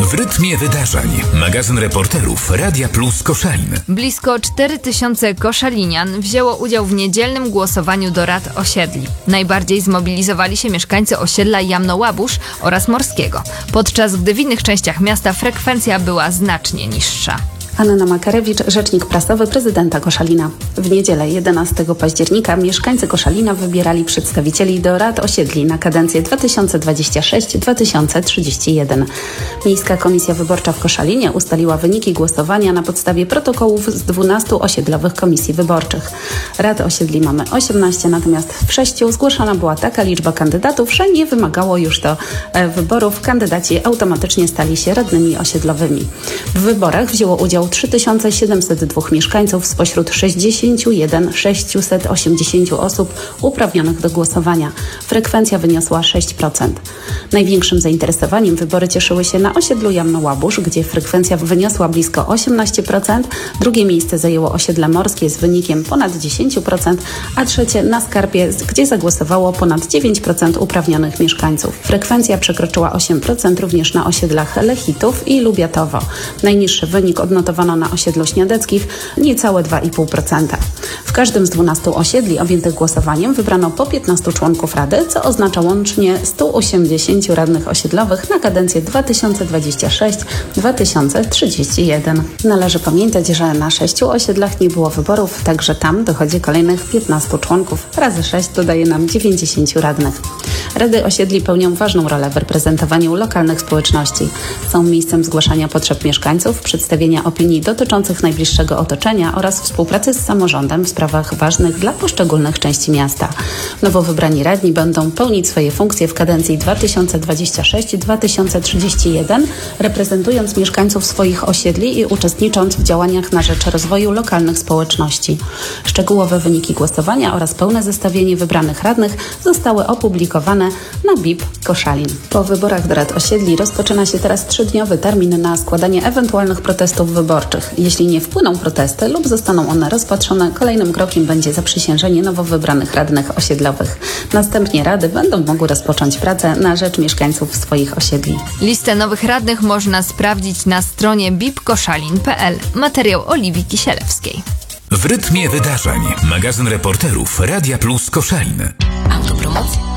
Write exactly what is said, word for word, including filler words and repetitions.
W rytmie wydarzeń. Magazyn reporterów Radia Plus Koszalin. Blisko cztery tysiące koszalinian wzięło udział w niedzielnym głosowaniu do rad osiedli. Najbardziej zmobilizowali się mieszkańcy osiedla Jamno-Łabusz oraz Morskiego, podczas gdy w innych częściach miasta frekwencja była znacznie niższa. Anna Makarewicz, rzecznik prasowy prezydenta Koszalina. W niedzielę jedenastego października mieszkańcy Koszalina wybierali przedstawicieli do rad osiedli na kadencję dwa tysiące dwudziestą szóstą do dwa tysiące trzydziestego pierwszego. Miejska Komisja Wyborcza w Koszalinie ustaliła wyniki głosowania na podstawie protokołów z dwunastu osiedlowych komisji wyborczych. Rad osiedli mamy osiemnaście, natomiast w sześciu zgłoszona była taka liczba kandydatów, że nie wymagało już to wyborów. Kandydaci automatycznie stali się radnymi osiedlowymi. W wyborach wzięło udział trzy tysiące siedemset dwa mieszkańców spośród sześćdziesiąt jeden tysięcy sześćset osiemdziesiąt osób uprawnionych do głosowania. Frekwencja wyniosła sześć procent. Największym zainteresowaniem wybory cieszyły się na osiedlu Jamno-Łabusz, gdzie frekwencja wyniosła blisko osiemnaście procent. Drugie miejsce zajęło osiedle Morskie z wynikiem ponad dziesięć procent, a trzecie na Skarpie, gdzie zagłosowało ponad dziewięć procent uprawnionych mieszkańców. Frekwencja przekroczyła osiem procent również na osiedlach Lechitów i Lubiatowo. Najniższy wynik odnotowano na osiedlu Śniadeckich, niecałe dwa i pół procent. W każdym z dwunastu osiedli objętych głosowaniem wybrano po piętnastu członków Rady, co oznacza łącznie sto osiemdziesiąt radnych osiedlowych na kadencję dwa tysiące dwudziestą szóstą do dwa tysiące trzydziestego pierwszego. Należy pamiętać, że na sześciu osiedlach nie było wyborów, także tam dochodzi kolejnych piętnastu członków. Razy sześć dodaje nam dziewięćdziesięciu radnych. Rady osiedli pełnią ważną rolę w reprezentowaniu lokalnych społeczności. Są miejscem zgłaszania potrzeb mieszkańców, przedstawienia opinii dotyczących najbliższego otoczenia oraz współpracy z samorządem w sprawach ważnych dla poszczególnych części miasta. Nowo wybrani radni będą pełnić swoje funkcje w kadencji dwa tysiące dwudziestą szóstą do dwa tysiące trzydziestego pierwszego, reprezentując mieszkańców swoich osiedli i uczestnicząc w działaniach na rzecz rozwoju lokalnych społeczności. Szczegółowe wyniki głosowania oraz pełne zestawienie wybranych radnych zostały opublikowane na B I P Koszalin. Po wyborach do rad osiedli rozpoczyna się teraz trzydniowy termin na składanie ewentualnych protestów wyborczych. Jeśli nie wpłyną protesty lub zostaną one rozpatrzone, kolejnym krokiem będzie zaprzysiężenie nowo wybranych radnych osiedlowych. Następnie rady będą mogły rozpocząć pracę na rzecz mieszkańców swoich osiedli. Listę nowych radnych można sprawdzić na stronie bip koszalin kropka pe el. Materiał Oliwii Kisielewskiej. W rytmie wydarzeń. Magazyn reporterów Radia Plus Koszalin. Autopromocja.